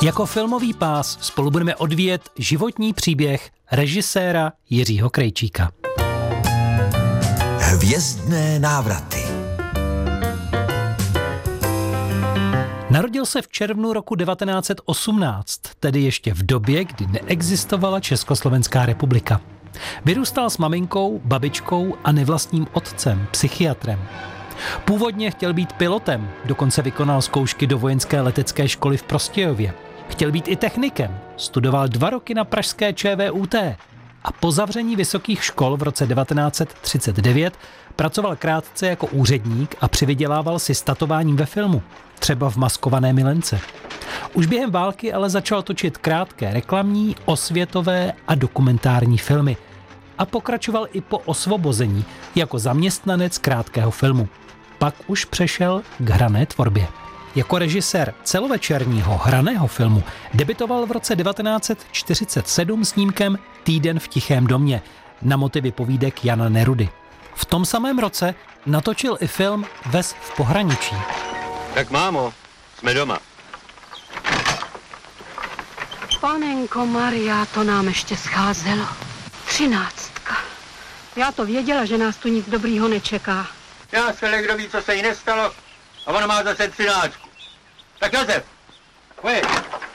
Jako filmový pás spolu budeme odvíjet životní příběh režiséra Jiřího Krejčíka. Hvězdné návraty. Narodil se v červnu roku 1918, tedy ještě v době, kdy neexistovala Československá republika. Vyrůstal s maminkou, babičkou a nevlastním otcem, psychiatrem. Původně chtěl být pilotem, dokonce vykonal zkoušky do vojenské letecké školy v Prostějově. Chtěl být i technikem, studoval 2 roky na pražské ČVUT a po zavření vysokých škol v roce 1939 pracoval krátce jako úředník a přivydělával si statováním ve filmu, třeba v Maskované milence. Už během války ale začal točit krátké reklamní, osvětové a dokumentární filmy a pokračoval i po osvobození jako zaměstnanec krátkého filmu. Pak už přešel k hrané tvorbě. Jako režisér celovečerního hraného filmu debutoval v roce 1947 snímkem Týden v tichém domě na motivy povídek Jana Nerudy. V tom samém roce natočil i film Ves v pohraničí. Tak mámo, jsme doma. Panenko Maria, to nám ještě scházelo. 13. Já to věděla, že nás tu nic dobrýho nečeká. Já se kdo ví, co se jí nestalo, a ona má zase 13. Tak Josef, pojď.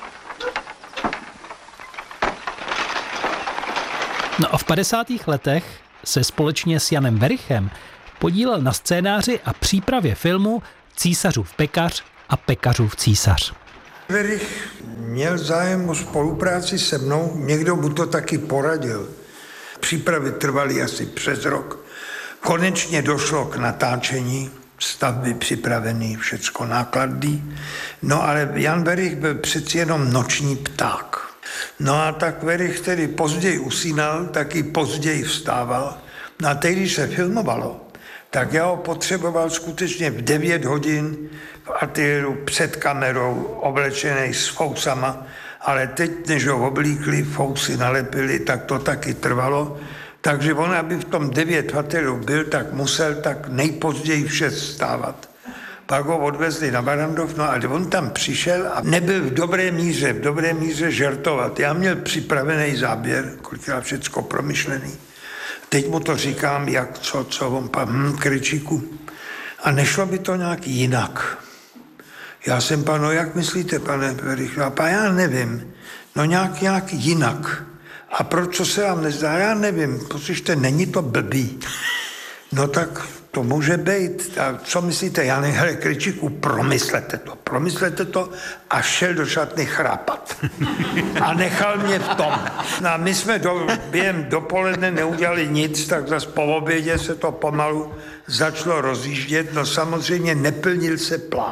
No a v 50. letech se společně s Janem Werichem podílel na scénáři a přípravě filmu Císařův pekař a Pekařův císař. Werich měl zájem o spolupráci se mnou, někdo mu to taky poradil. Přípravy trvaly asi přes rok. Konečně došlo k natáčení, stavby připravený, všecko nákladný. No ale Jan Werich byl přeci jenom noční pták. No a tak Werich tedy později usínal, taky později vstával. No a teď, když se filmovalo, tak já ho potřeboval skutečně v 9 hodin v ateliéru před kamerou, oblečený s fousama, ale teď, než ho oblíkli, fousy nalepili, tak to taky trvalo. Takže on, aby v tom 9 v ateliéru byl, tak musel tak nejpozději v 6 vstávat. Pak ho odvezli na Barrandov, no a on tam přišel a nebyl v dobré míře žertovat. Já měl připravený záběr, kolikrát všecko promyšlený. Teď mu to říkám, jak, co on Krejčíku. A nešlo by to nějak jinak. Já jsem no jak myslíte, pane Werich? A já nevím. No nějak jinak. A proč, co se vám nezdá? Já nevím. Poslyšte, není to blbý. No tak to může být. A co myslíte? Já nevím, hele, Krejčíku, promyslete to a šel do šatny chrápat. A nechal mě v tom. No a my jsme během dopoledne neudělali nic, tak zase po obědě se to pomalu začalo rozjíždět. No samozřejmě neplnil se plán.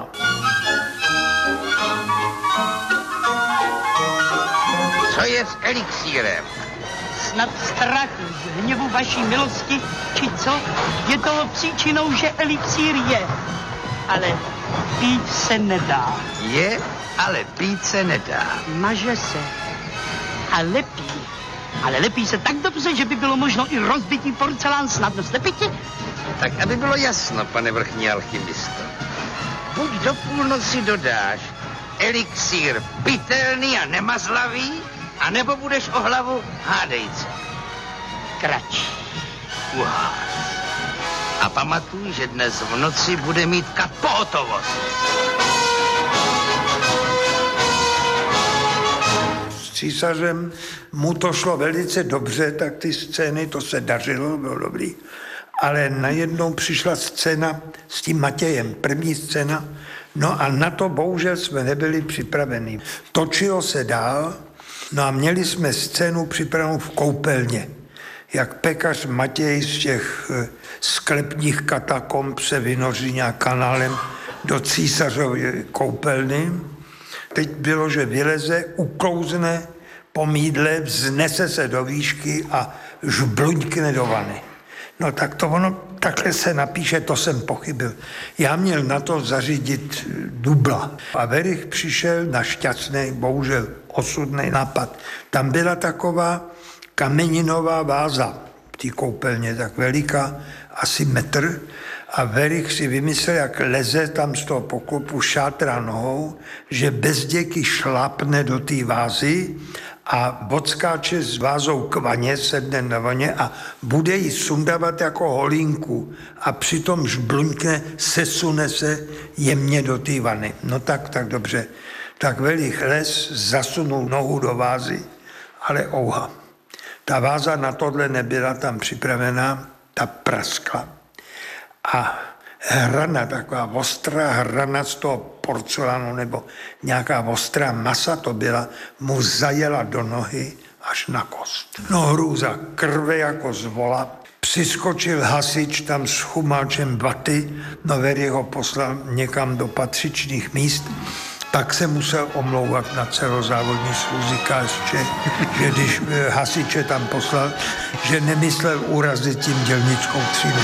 Co je s elixírem? Snad strach z hněvu vaší milosti, či co? Je toho příčinou, že elixír je. Ale pít se nedá. Je, ale pít se nedá. Maže se. A lepí. Ale lepí se tak dobře, že by bylo možno i rozbitý porcelán snadno slepiti. Tak aby bylo jasno, pane vrchní alchymisto. Buď do půlnoci dodáš elixír pitelný a nemazlavý, a nebo budeš o hlavu hádejce. Kratší. A pamatuj, že dnes v noci bude mít kat pohotovost. S císařem mu to šlo velice dobře, tak ty scény, to se dařilo, bylo dobrý. Ale najednou přišla scéna s tím Matějem, první scéna, no a na to bohužel jsme nebyli připraveni. Točilo se dál, no a měli jsme scénu připravenou v koupelně. Jak pekař Matěj z těch sklepních katakomb se vynoří nějak kanálem do císařovy koupelny. Teď bylo, že vyleze, uklouzne po mýdle, vznese se do výšky a žbluňkne do vany. No tak to ono takhle se napíše, to jsem pochybil. Já měl na to zařídit dubla. A Werich přišel na šťastný, bohužel osudný nápad. Tam byla taková kameninová váza v té koupelně, tak veliká, asi metr, a Werich si vymyslel, jak leze tam z toho poklopu, šátra nohou, že bezděky šlápne do té vázy a odskáče s vázou k vaně, sedne na vaně a bude ji sundávat jako holínku a přitom žbluňkne, sesune se jemně do té vany. No tak dobře. Tak Werich les, zasunul nohu do vázy, ale ouha. Ta váza na tohle nebyla tam připravená, ta praskla. A hrana, taková ostrá hrana z toho porcelánu nebo nějaká ostrá masa to byla, mu zajela do nohy až na kost. No hrůza, krve jako z vola. Přiskočil hasič tam s chumáčem vaty, no Werich ho poslal někam do patřičných míst. Pak se musel omlouvat na celozávodní schůzi KSČ, že když hasiče tam poslal, že nemyslel urazit tím dělnickou třídu.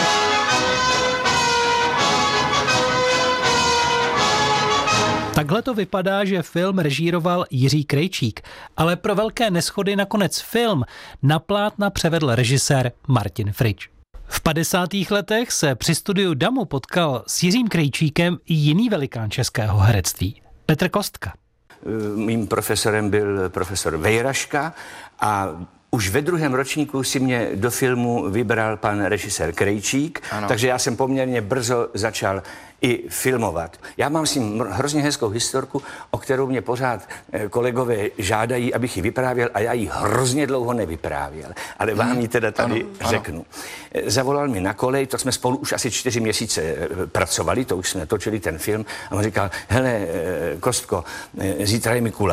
Takhle to vypadá, že film režíroval Jiří Krejčík, ale pro velké neshody nakonec film na plátna převedl režisér Martin Fridge. V 50. letech se při studiu Damu potkal s Jiřím Krejčíkem i jiný velikán českého herectví, Petr Kostka. Mým profesorem byl profesor Vejraška a už ve 2. ročníku si mě do filmu vybral pan režisér Krejčík, takže já jsem poměrně brzo začal i filmovat. Já mám s ním hrozně hezkou historku, o kterou mě pořád kolegové žádají, abych ji vyprávěl a já ji hrozně dlouho nevyprávěl. Ale vám ji teda tady řeknu. Zavolal mi na kolej, to jsme spolu už asi 4 měsíce pracovali, to už jsme točili ten film a on říkal, hele, Kostko, zítra je Mikuláš.